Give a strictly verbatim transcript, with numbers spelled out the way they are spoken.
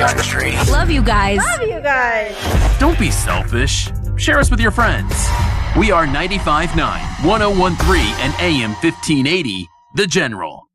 country. Love you guys. Love you guys. Don't be selfish. Share us with your friends. We are ninety-five point nine, one oh one point three, and A M fifteen eighty, The General.